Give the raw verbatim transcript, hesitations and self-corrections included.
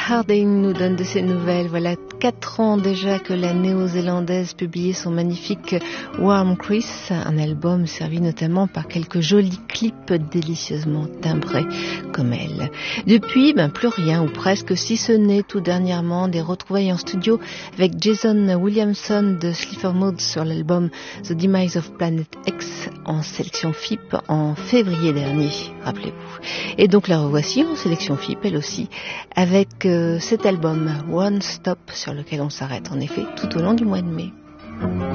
Harding nous donne de ses nouvelles. Voilà quatre ans déjà que la néo-zélandaise publiait son magnifique Warm Chris, un album servi notamment par quelques jolis clips délicieusement timbrés comme elle. Depuis, ben plus rien, ou presque, si ce n'est tout dernièrement des retrouvailles en studio avec Jason Williamson de Sleaford Mods sur l'album The Demise of Planet X en sélection F I P en février dernier, rappelez-vous. Et donc la revoici en sélection F I P elle aussi, avec euh, cet album One Stop sur lequel on s'arrête en effet tout au long du mois de mai.